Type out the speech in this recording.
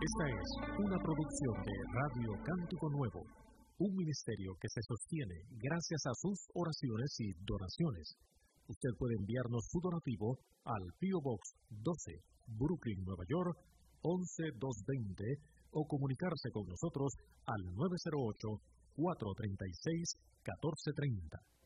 Esta es una producción de Radio Cántico Nuevo, un ministerio que se sostiene gracias a sus oraciones y donaciones. Usted puede enviarnos su donativo al P.O. Box 12, Brooklyn, Nueva York, 11220, o comunicarse con nosotros al 908-436-1430.